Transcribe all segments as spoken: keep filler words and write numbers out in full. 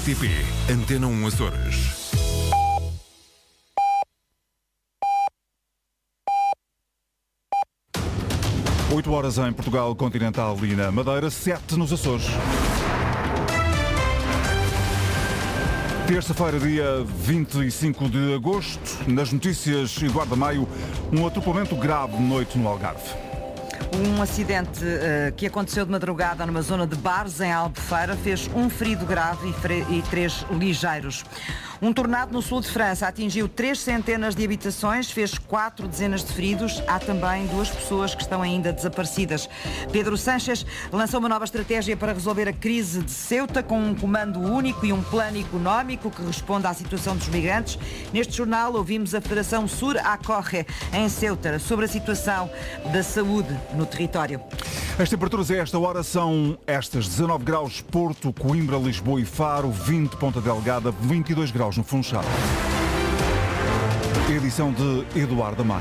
R T P Antena um Açores. oito horas em Portugal continental e na Madeira, sete nos Açores. Terça-feira, dia vinte e cinco de agosto. Nas notícias, Eduardo Maio, um atropelamento grave de noite no Algarve. Um acidente uh, que aconteceu de madrugada numa zona de Bares, em Albufeira, fez um ferido grave e, fre- e três ligeiros. Um tornado no sul de França atingiu três centenas de habitações, fez quatro dezenas de feridos. Há também duas pessoas que estão ainda desaparecidas. Pedro Sánchez lançou uma nova estratégia para resolver a crise de Ceuta, com um comando único e um plano económico que responde à situação dos migrantes. Neste jornal ouvimos a Federação Sur Acorre, em Ceuta, sobre a situação da saúde no território. As temperaturas a esta hora são estas: dezanove graus Porto, Coimbra, Lisboa e Faro, vinte Ponta Delgada, vinte e dois graus no Funchal. Edição de Eduardo Maio.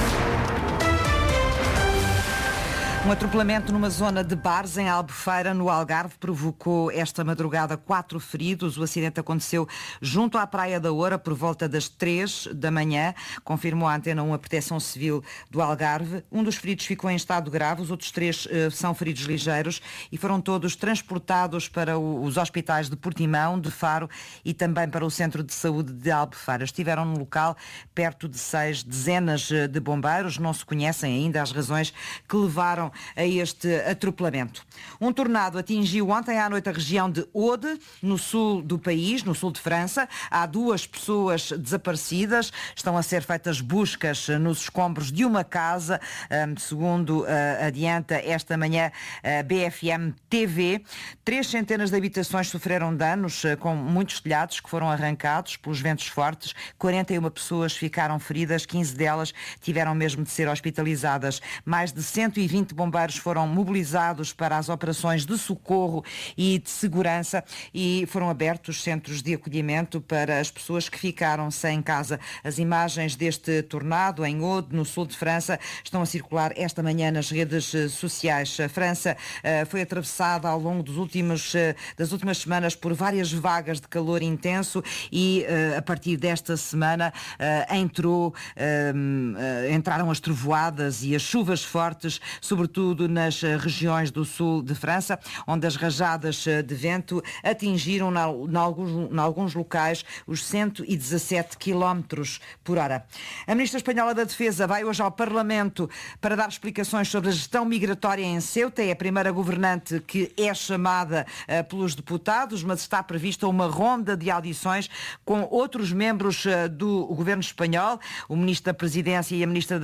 Um atropelamento numa zona de Bares, em Albufeira, no Algarve, provocou esta madrugada quatro feridos. O acidente aconteceu junto à Praia da Oura por volta das três da manhã, confirmou a Antena um a Proteção Civil do Algarve. Um dos feridos ficou em estado grave, os outros três uh, são feridos ligeiros e foram todos transportados para o, os hospitais de Portimão, de Faro e também para o Centro de Saúde de Albufeira. Estiveram no local perto de seis dezenas de bombeiros. Não se conhecem ainda as razões que levaram a este atropelamento. Um tornado atingiu ontem à noite a região de Aude, no sul do país, no sul de França. Há duas pessoas desaparecidas. Estão a ser feitas buscas nos escombros de uma casa, segundo uh, adianta esta manhã a B F M T V. Três centenas de habitações sofreram danos, com muitos telhados que foram arrancados pelos ventos fortes. quarenta e uma pessoas ficaram feridas, quinze delas tiveram mesmo de ser hospitalizadas. Mais de cento e vinte bombeiros foram mobilizados para as operações de socorro e de segurança e foram abertos centros de acolhimento para as pessoas que ficaram sem casa. As imagens deste tornado em Aude, no sul de França, estão a circular esta manhã nas redes sociais. A França uh, foi atravessada ao longo dos últimos, uh, das últimas semanas por várias vagas de calor intenso e uh, a partir desta semana uh, entrou, uh, uh, entraram as trovoadas e as chuvas fortes, sobretudo tudo nas regiões do sul de França, onde as rajadas de vento atingiram, em alguns, em alguns locais, os cento e dezassete quilómetros por hora. A ministra espanhola da Defesa vai hoje ao Parlamento para dar explicações sobre a gestão migratória em Ceuta. É a primeira governante que é chamada uh, pelos deputados, mas está prevista uma ronda de audições com outros membros uh, do governo espanhol, o ministro da Presidência e a ministra